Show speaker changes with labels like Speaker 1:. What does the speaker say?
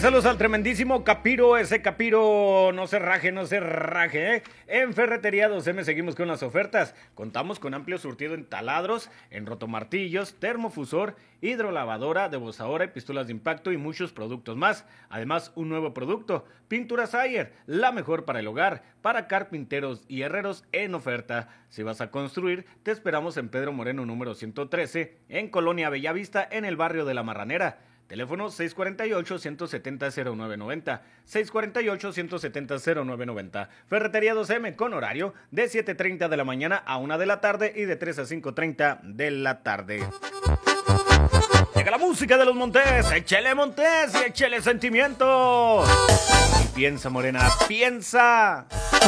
Speaker 1: saludos al tremendísimo Capiro, ese Capiro no se raje, no se raje, ¿eh? En Ferretería 2M seguimos con las ofertas. Contamos con amplio surtido en taladros, en rotomartillos, termofusor, hidrolavadora, debozadora y pistolas de impacto y muchos productos más. Además, un nuevo producto, Pinturas Ayer, la mejor para el hogar, para carpinteros y herreros en oferta. Si vas a construir, te esperamos en Pedro Moreno número 113, en Colonia Bellavista, en el barrio de La Marranera. Teléfono 648-170-0990, 648-170-0990. Ferretería 2M con horario de 7:30 de la mañana a 1 de la tarde y de 3 a 5:30 de la tarde. Llega la música de los Montés, échele Montés y échele sentimiento. Y piensa, morena, piensa.